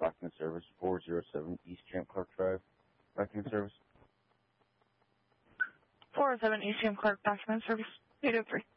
document service, 407 East Champ Clark Drive, document service. 407 East Champ Clark, document service, 803.